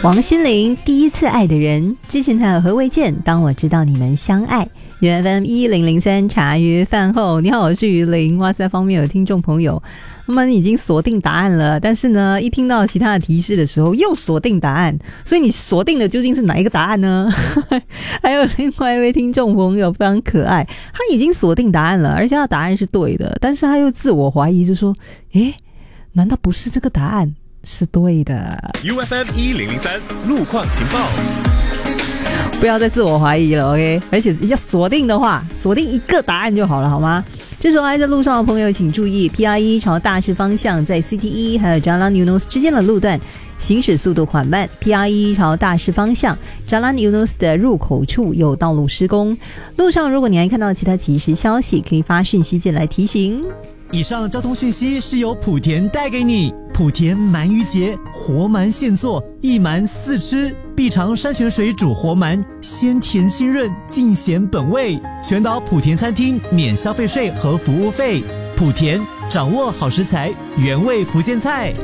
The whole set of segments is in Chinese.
王心凌第一次爱的人，之前他有何为健，当我知道你们相爱。UFM1003 茶余饭后，你好，我是于玲。哇塞，方面有听众朋友他们已经锁定答案了，但是呢一听到其他的提示的时候又锁定答案，所以你锁定的究竟是哪一个答案呢？还有另外一位听众朋友非常可爱，他已经锁定答案了，而且他的答案是对的，但是他又自我怀疑，就说诶，难道不是这个答案是对的？ UFM1003 路况情报， 不要再自我怀疑了 OK， 而且要锁定的话锁定一个答案就好了好吗？这时候还在路上的朋友请注意， PR1 朝大势方向在 CT1 还有 Jalan Eunos 之间的路段行驶速度缓慢， PR1 朝大势方向 Jalan Eunos 的入口处有道路施工。路上如果你还看到其他即时消息，可以发讯息进来提醒。 以上交通讯息是由莆田带给你。莆田鳗鱼节，活鳗现做，一鳗四吃，必尝山泉水煮活鳗，鲜甜清润，尽显本味。全岛莆田餐厅免消费税和服务费。莆田，掌握好食材，原味福建菜。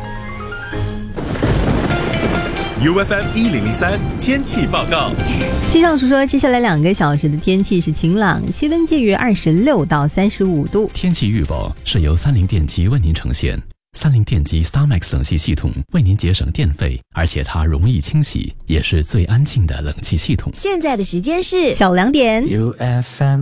UFM1003 天气报告。 气象署说，接下来2个小时的天气是晴朗，气温介于26到35度。 天气预报是由三菱电机为您呈现。三菱电机 StarMax 冷气系统为您节省电费，而且它容易清洗，也是最安静的冷气系统。 现在的时间是小2点。 UFM